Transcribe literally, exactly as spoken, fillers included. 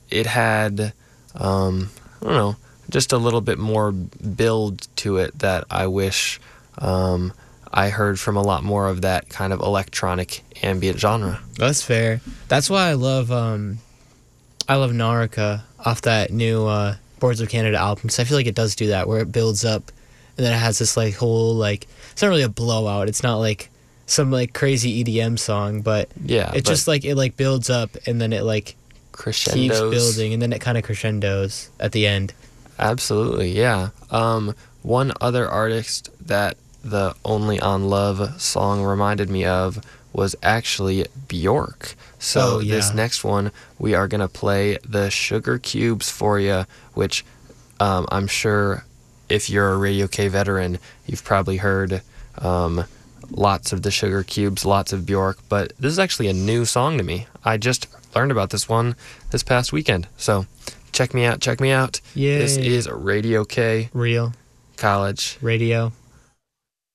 it had, um, I don't know, just a little bit more build to it that I wish um, I heard from a lot more of that kind of electronic ambient genre. That's fair. That's why I love um, I love Naraka off that new uh, Boards of Canada album, because I feel like it does do that, where it builds up and then it has this like whole like, it's not really a blowout. It's not like some like crazy E D M song, but Yeah, it but just like it like builds up and then it like crescendos. keeps building and then it kind of crescendos at the end. Absolutely, yeah. Um, one other artist that the Only on Love song reminded me of was actually Bjork. So Oh, yeah. this next one, we are going to play the Sugar Cubes for you, which um, I'm sure if you're a Radio K veteran, you've probably heard um, lots of the Sugar Cubes, lots of Bjork, but this is actually a new song to me. I just learned about this one this past weekend. So check me out, check me out. Yay. This is Radio K Real College. radio.